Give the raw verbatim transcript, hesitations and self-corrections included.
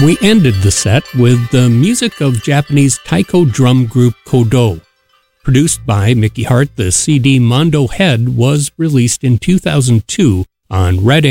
We ended the set with the music of Japanese taiko drum group Kodo. Produced by Mickey Hart, the C D Mondo Head was released in two thousand two on Red